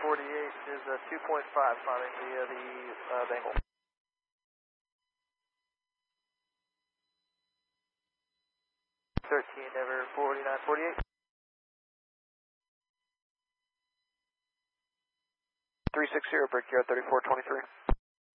48 is a 2.5 climbing via the Bengal. 13, Never 4948. 360, Brickyard 3423.